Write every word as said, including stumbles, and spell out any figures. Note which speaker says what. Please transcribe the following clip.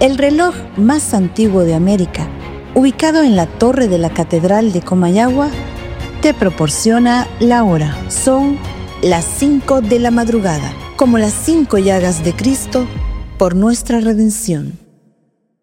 Speaker 1: El reloj más antiguo de América, ubicado en la torre de la Catedral de Comayagua, te proporciona la hora. Son las cinco de la madrugada, como las cinco llagas de Cristo por nuestra redención.